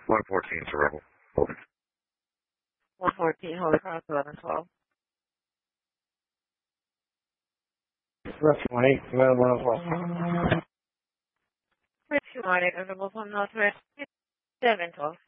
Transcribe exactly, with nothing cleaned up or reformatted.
one fourteen to Rebel. Over. one fourteen, Holy Cross, eleven twelve. Rescue one eight, eleven twelve. Rescue one eight, Interval one Northwest, seven twelve.